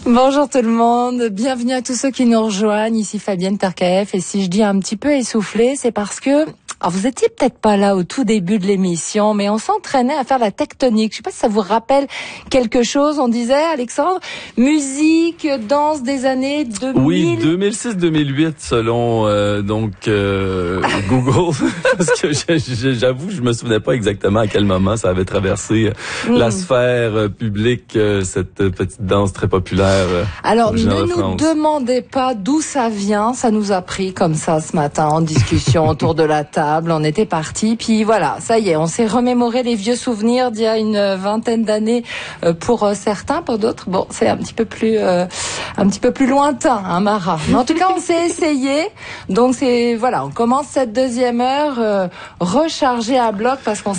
Bonjour tout le monde, bienvenue à tous ceux qui nous rejoignent, ici Fabienne Terkaef, et si je dis un petit peu essoufflé, c'est parce que vous étiez peut-être pas là au tout début de l'émission, mais on s'entraînait à faire la tectonique. Je sais pas si ça vous rappelle quelque chose. On disait, Alexandre, musique, danse des années 2000. Oui, 2006-2008 selon Google. Parce que j'avoue, je me souvenais pas exactement à quel moment ça avait traversé la sphère publique, cette petite danse très populaire. Alors, ne nous demandez pas d'où ça vient. Ça nous a pris comme ça ce matin en discussion autour de la table. On était partis, puis voilà, ça y est, on s'est remémoré les vieux souvenirs d'il y a une vingtaine d'années pour certains, pour d'autres, bon, c'est un petit peu plus lointain, hein, Mara. Mais en tout cas, on s'est essayé. Donc c'est voilà, on commence cette deuxième heure rechargée à bloc parce qu'on